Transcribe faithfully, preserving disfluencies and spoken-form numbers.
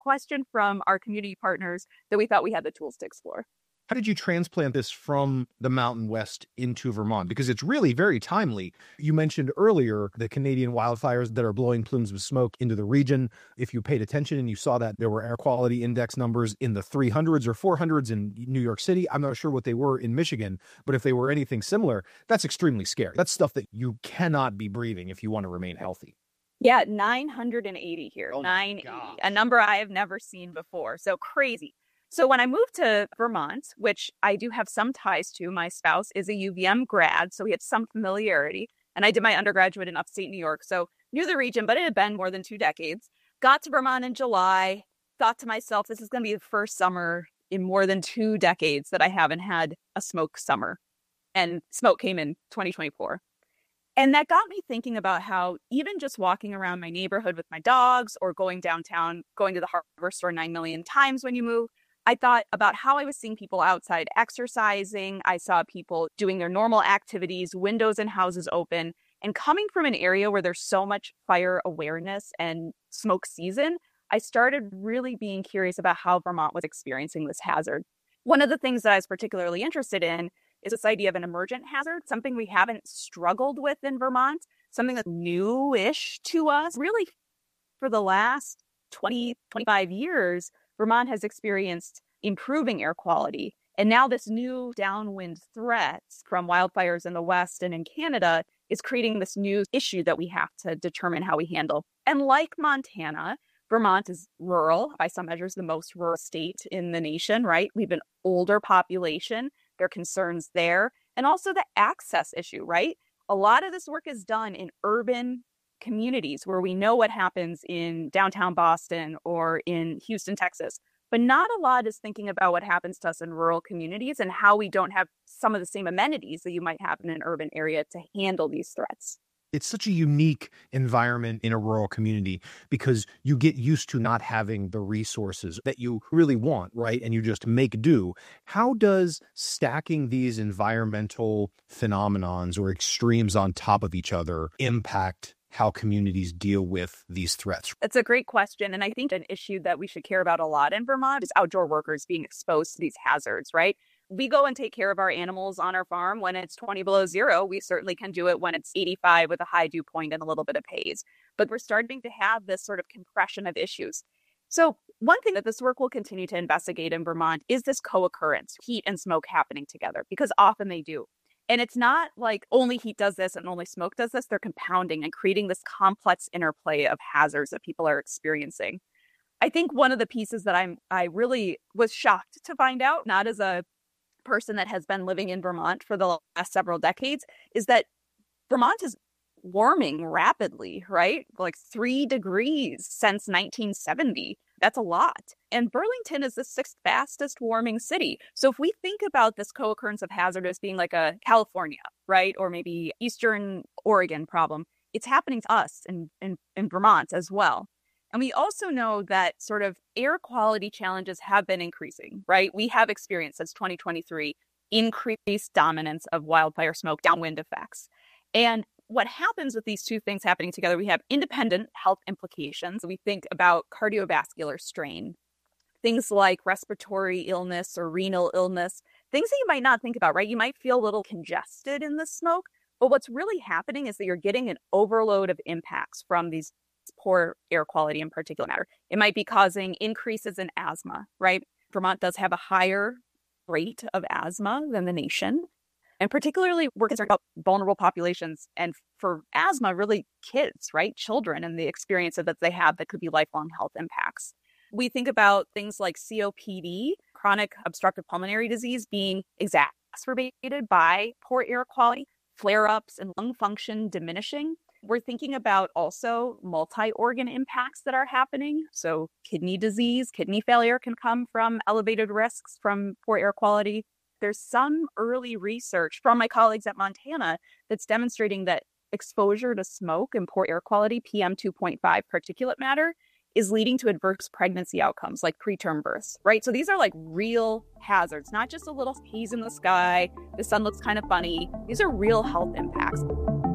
question from our community partners that we thought we had the tools to explore. How did you transplant this from the Mountain West into Vermont? Because it's really very timely. You mentioned earlier the Canadian wildfires that are blowing plumes of smoke into the region. If you paid attention and you saw that there were air quality index numbers in the three hundreds or four hundreds in New York City, I'm not sure what they were in Michigan, but if they were anything similar, that's extremely scary. That's stuff that you cannot be breathing if you want to remain healthy. Yeah, nine hundred eighty here, Oh nine eighty, a number I have never seen before. So crazy. So when I moved to Vermont, which I do have some ties to, my spouse is a U V M grad, so we had some familiarity. And I did my undergraduate in upstate New York, so knew the region, but it had been more than two decades. Got to Vermont in July, thought to myself, this is going to be the first summer in more than two decades that I haven't had a smoke summer. And smoke came in twenty twenty-four. And that got me thinking about how even just walking around my neighborhood with my dogs or going downtown, going to the hardware store nine million times when you move, I thought about how I was seeing people outside exercising. I saw people doing their normal activities, windows in houses open, and coming from an area where there's so much fire awareness and smoke season, I started really being curious about how Vermont was experiencing this hazard. One of the things that I was particularly interested in is this idea of an emergent hazard, something we haven't struggled with in Vermont, something that's new-ish to us. Really, for the last twenty, twenty-five years, Vermont has experienced improving air quality. And now this new downwind threat from wildfires in the West and in Canada is creating this new issue that we have to determine how we handle. And like Montana, Vermont is rural, by some measures, the most rural state in the nation, right? We have an older population. There are concerns there. And also the access issue, right? A lot of this work is done in urban communities where we know what happens in downtown Boston or in Houston, Texas. But not a lot is thinking about what happens to us in rural communities and how we don't have some of the same amenities that you might have in an urban area to handle these threats. It's such a unique environment in a rural community because you get used to not having the resources that you really want, right? And you just make do. How does stacking these environmental phenomenons or extremes on top of each other impact how communities deal with these threats? It's a great question. And I think an issue that we should care about a lot in Vermont is outdoor workers being exposed to these hazards, right? We go and take care of our animals on our farm when it's twenty below zero. We certainly can do it when it's eighty-five with a high dew point and a little bit of haze. But we're starting to have this sort of compression of issues. So one thing that this work will continue to investigate in Vermont is this co-occurrence, heat and smoke happening together, because often they do. And it's not like only heat does this and only smoke does this. They're compounding and creating this complex interplay of hazards that people are experiencing. I think one of the pieces that I'm I really was shocked to find out, not as a person that has been living in Vermont for the last several decades, is that Vermont is warming rapidly, right? Like three degrees since nineteen seventy. That's a lot. And Burlington is the sixth fastest warming city. So if we think about this co-occurrence of hazard as being like a California, right? Or maybe Eastern Oregon problem, it's happening to us in, in, in Vermont as well. And we also know that sort of air quality challenges have been increasing, right? We have experienced since twenty twenty-three increased dominance of wildfire smoke, downwind effects. And what happens with these two things happening together, we have independent health implications. We think about cardiovascular strain, things like respiratory illness or renal illness, things that you might not think about, right? You might feel a little congested in the smoke, but what's really happening is that you're getting an overload of impacts from these poor air quality in particulate matter. It might be causing increases in asthma, right? Vermont does have a higher rate of asthma than the nation. And particularly, we're concerned about vulnerable populations. And for asthma, really kids, right? Children and the experiences that they have that could be lifelong health impacts. We think about things like C O P D, chronic obstructive pulmonary disease, being exacerbated by poor air quality, flare-ups and lung function diminishing. We're thinking about also multi-organ impacts that are happening. So kidney disease, kidney failure can come from elevated risks from poor air quality. There's some early research from my colleagues at Montana that's demonstrating that exposure to smoke and poor air quality, P M two point five particulate matter, is leading to adverse pregnancy outcomes like preterm births, right? So these are like real hazards, not just a little haze in the sky. The sun looks kind of funny. These are real health impacts.